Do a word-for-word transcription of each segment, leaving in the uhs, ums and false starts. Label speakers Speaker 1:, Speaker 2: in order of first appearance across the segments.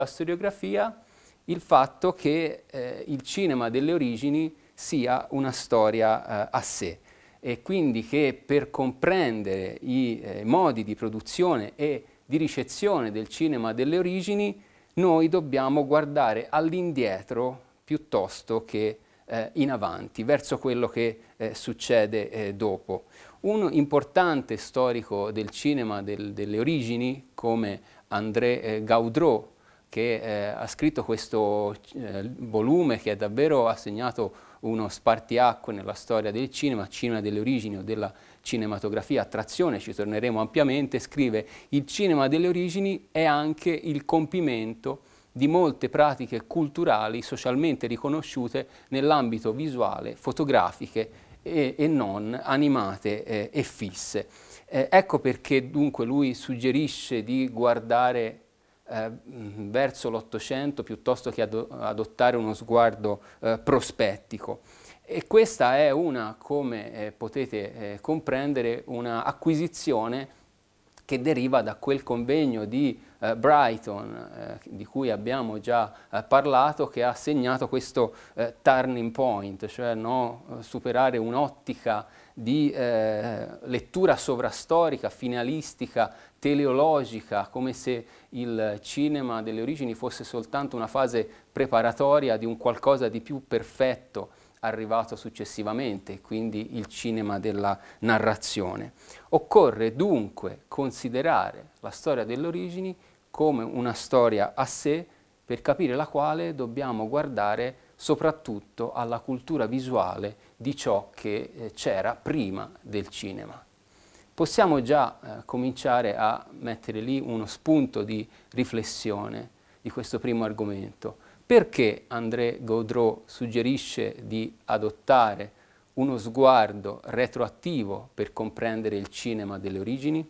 Speaker 1: la storiografia il fatto che eh, il cinema delle origini sia una storia eh, a sé e quindi che per comprendere i eh, modi di produzione e di ricezione del cinema delle origini noi dobbiamo guardare all'indietro piuttosto che eh, in avanti, verso quello che eh, succede eh, dopo. Un importante storico del cinema del, delle origini come André eh, Gaudreau, che eh, ha scritto questo eh, volume che è davvero ha segnato uno spartiacque nella storia del cinema, cinema delle origini o della cinematografia a trazione, ci torneremo ampiamente, scrive: il cinema delle origini è anche il compimento di molte pratiche culturali socialmente riconosciute nell'ambito visuale, fotografiche e, e non, animate eh, e fisse. Eh, ecco perché dunque lui suggerisce di guardare Eh, verso l'Ottocento piuttosto che ad adottare uno sguardo eh, prospettico. E questa è una, come eh, potete eh, comprendere, una acquisizione che deriva da quel convegno di eh, Brighton, eh, di cui abbiamo già eh, parlato, che ha segnato questo eh, turning point, cioè no, superare un'ottica di eh, lettura sovrastorica, finalistica, teleologica, come se il cinema delle origini fosse soltanto una fase preparatoria di un qualcosa di più perfetto arrivato successivamente, quindi il cinema della narrazione. Occorre dunque considerare la storia delle origini come una storia a sé, per capire la quale dobbiamo guardare soprattutto alla cultura visuale di ciò che eh, c'era prima del cinema. Possiamo già eh, cominciare a mettere lì uno spunto di riflessione di questo primo argomento. Perché André Gaudreau suggerisce di adottare uno sguardo retroattivo per comprendere il cinema delle origini?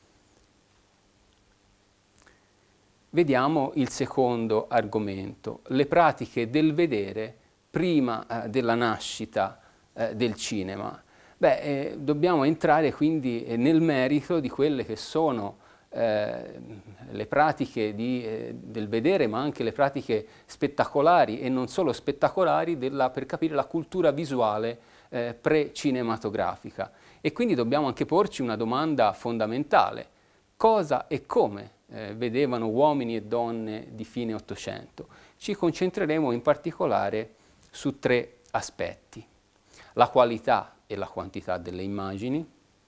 Speaker 1: Vediamo il secondo argomento, le pratiche del vedere prima eh, della nascita eh, del cinema. Beh, eh, dobbiamo entrare quindi eh, nel merito di quelle che sono eh, le pratiche di, eh, del vedere, ma anche le pratiche spettacolari e non solo spettacolari della, per capire la cultura visuale eh, pre-cinematografica. E quindi dobbiamo anche porci una domanda fondamentale: cosa e come eh, vedevano uomini e donne di fine Ottocento? Ci concentreremo in particolare su tre aspetti: la qualità e la quantità delle immagini,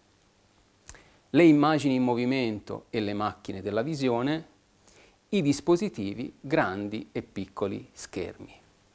Speaker 1: le immagini in movimento e le macchine della visione, i dispositivi grandi e piccoli schermi.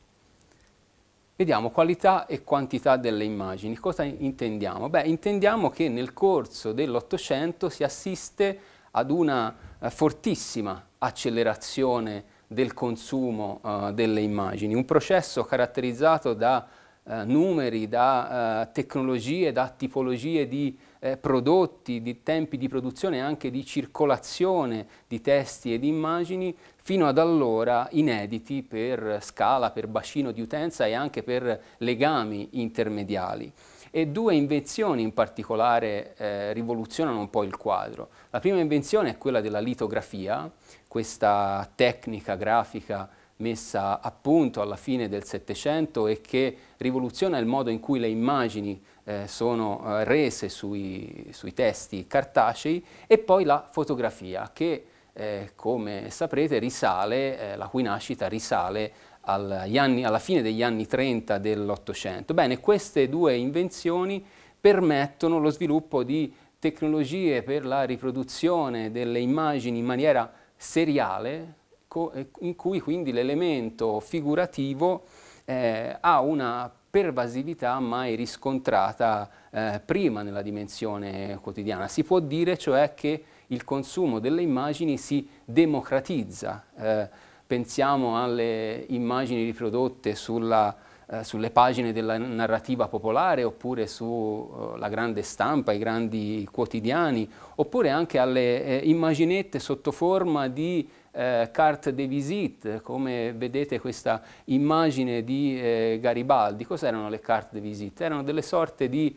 Speaker 1: Vediamo qualità e quantità delle immagini. Cosa intendiamo? Beh, intendiamo che nel corso dell'Ottocento si assiste ad una eh, fortissima accelerazione del consumo eh, delle immagini, un processo caratterizzato da eh, numeri, da eh, tecnologie, da tipologie di eh, prodotti, di tempi di produzione e anche di circolazione di testi e di immagini fino ad allora inediti per scala, per bacino di utenza e anche per legami intermediali. E due invenzioni in particolare eh, rivoluzionano un po' il quadro. La prima invenzione è quella della litografia, questa tecnica grafica messa a punto alla fine del Settecento e che rivoluziona il modo in cui le immagini eh, sono eh, rese sui, sui testi cartacei, e poi la fotografia che eh, come saprete risale, eh, la cui nascita risale agli anni, alla fine degli anni trenta dell'Ottocento. Bene, queste due invenzioni permettono lo sviluppo di tecnologie per la riproduzione delle immagini in maniera seriale, in cui quindi l'elemento figurativo eh, ha una pervasività mai riscontrata eh, prima nella dimensione quotidiana. Si può dire cioè che il consumo delle immagini si democratizza. Eh, pensiamo alle immagini riprodotte sulla, eh, sulle pagine della narrativa popolare, oppure sulla uh, grande stampa, i grandi quotidiani, oppure anche alle eh, immaginette sotto forma di eh, carte de visite, come vedete questa immagine di eh, Garibaldi. Cos'erano le carte de visite? Erano delle sorte di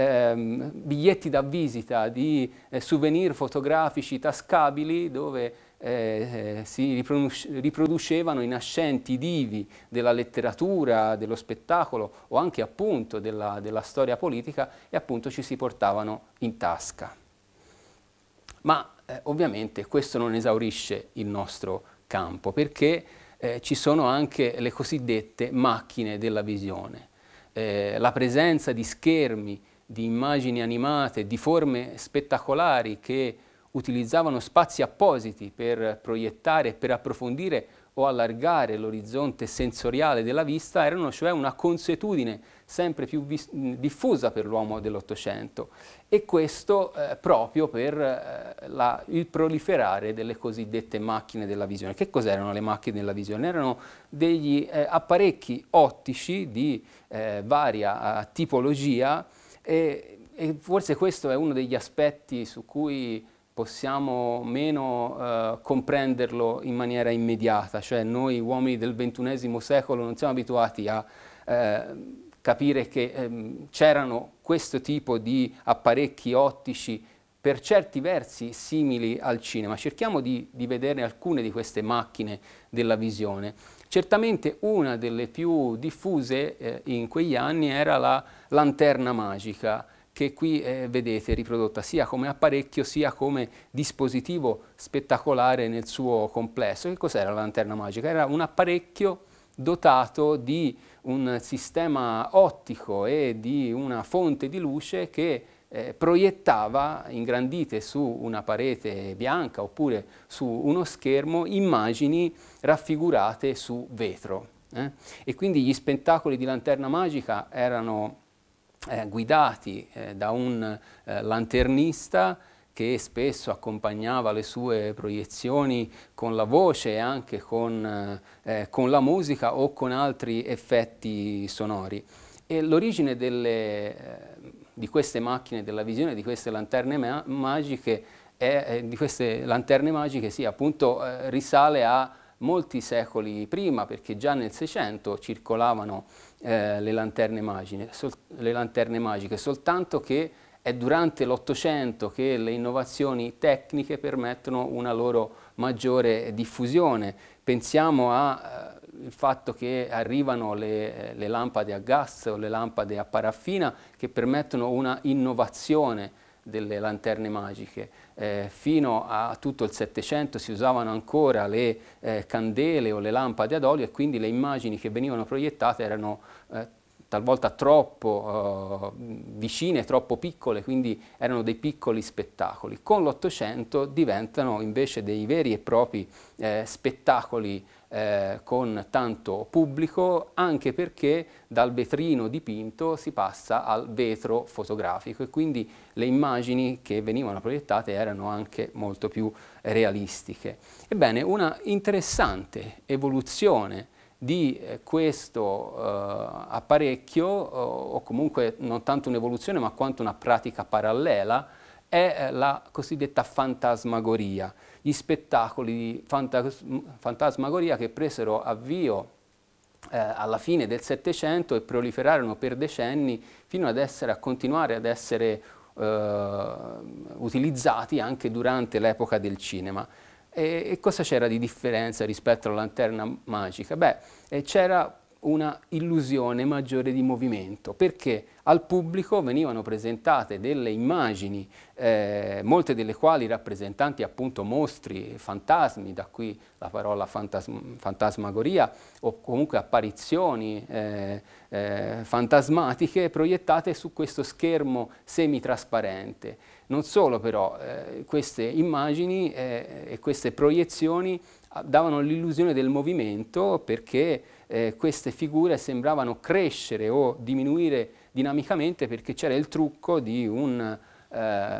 Speaker 1: ehm, biglietti da visita, di eh, souvenir fotografici tascabili dove eh, si riproducevano i nascenti divi della letteratura, dello spettacolo o anche appunto della, della storia politica e appunto ci si portavano in tasca. Ma eh, ovviamente questo non esaurisce il nostro campo, perché eh, ci sono anche le cosiddette macchine della visione. Eh, la presenza di schermi, di immagini animate, di forme spettacolari che utilizzavano spazi appositi per proiettare e per approfondire o allargare l'orizzonte sensoriale della vista, erano cioè una consuetudine sempre più diffusa per l'uomo dell'Ottocento, e questo eh, proprio per eh, la, il proliferare delle cosiddette macchine della visione. Che cos'erano le macchine della visione? Erano degli eh, apparecchi ottici di eh, varia eh, tipologia, e, e forse questo è uno degli aspetti su cui possiamo meno eh, comprenderlo in maniera immediata, cioè noi uomini del ventunesimo secolo non siamo abituati a eh, capire che ehm, c'erano questo tipo di apparecchi ottici per certi versi simili al cinema. Cerchiamo di, di vedere alcune di queste macchine della visione. Certamente una delle più diffuse eh, in quegli anni era la lanterna magica, che qui eh, vedete riprodotta sia come apparecchio sia come dispositivo spettacolare nel suo complesso. Che cos'era la lanterna magica? Era un apparecchio dotato di un sistema ottico e di una fonte di luce che eh, proiettava ingrandite su una parete bianca oppure su uno schermo immagini raffigurate su vetro. Eh? E quindi gli spettacoli di lanterna magica erano Eh, guidati eh, da un eh, lanternista che spesso accompagnava le sue proiezioni con la voce e anche con, eh, con la musica o con altri effetti sonori. E l'origine delle, eh, di queste macchine della visione, di queste lanterne ma magiche, è, eh, di queste lanterne magiche sì, appunto eh, risale a molti secoli prima, perché già nel Seicento circolavano eh, le, lanterne magiche, sol, le lanterne magiche, soltanto che è durante l'Ottocento che le innovazioni tecniche permettono una loro maggiore diffusione. Pensiamo al eh, fatto che arrivano le, le lampade a gas o le lampade a paraffina che permettono una innovazione delle lanterne magiche. Eh, fino a tutto il Settecento si usavano ancora le eh, candele o le lampade ad olio, e quindi le immagini che venivano proiettate erano eh, talvolta troppo eh, vicine, troppo piccole, quindi erano dei piccoli spettacoli. Con l'Ottocento diventano invece dei veri e propri eh, spettacoli eh, con tanto pubblico, anche perché dal vetrino dipinto si passa al vetro fotografico, e quindi le immagini che venivano proiettate erano anche molto più realistiche. Ebbene, una interessante evoluzione di eh, questo eh, apparecchio, o, o comunque non tanto un'evoluzione ma quanto una pratica parallela, è eh, la cosiddetta fantasmagoria, gli spettacoli di fantas fantasmagoria che presero avvio eh, alla fine del Settecento e proliferarono per decenni fino ad essere, a continuare ad essere eh, utilizzati anche durante l'epoca del cinema. E, e cosa c'era di differenza rispetto alla lanterna magica? Beh, eh, c'era una illusione maggiore di movimento, perché al pubblico venivano presentate delle immagini, eh, molte delle quali rappresentanti appunto mostri, fantasmi, da qui la parola fantasm fantasmagoria, o comunque apparizioni eh, eh, fantasmatiche proiettate su questo schermo semitrasparente. Non solo però, eh, queste immagini eh, e queste proiezioni davano l'illusione del movimento, perché eh, queste figure sembravano crescere o diminuire dinamicamente, perché c'era il trucco di un eh,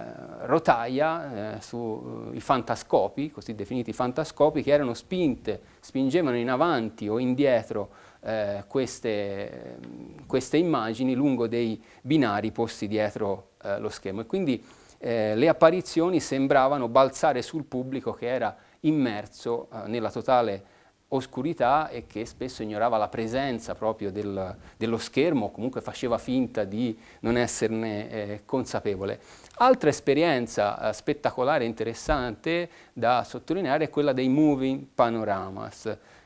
Speaker 1: rotaia eh, sui fantascopi, così definiti fantascopi, che erano spinte, spingevano in avanti o indietro eh, queste, queste immagini lungo dei binari posti dietro eh, lo schermo, e quindi eh, le apparizioni sembravano balzare sul pubblico che era immerso eh, nella totale oscurità e che spesso ignorava la presenza proprio del, dello schermo, o comunque faceva finta di non esserne eh, consapevole. Altra esperienza eh, spettacolare e interessante da sottolineare è quella dei moving panoramas.